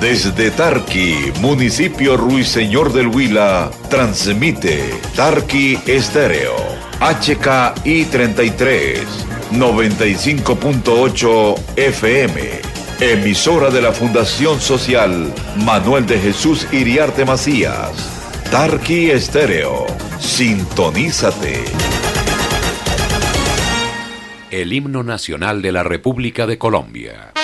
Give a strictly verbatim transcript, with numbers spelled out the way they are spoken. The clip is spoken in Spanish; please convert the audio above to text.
Desde Tarqui, municipio Ruiseñor del Huila, transmite Tarqui Estéreo, H K I treinta y tres, noventa y cinco punto ocho F M, emisora de la Fundación Social Manuel de Jesús Iriarte Macías. Tarqui Estéreo, sintonízate. El himno nacional de la República de Colombia.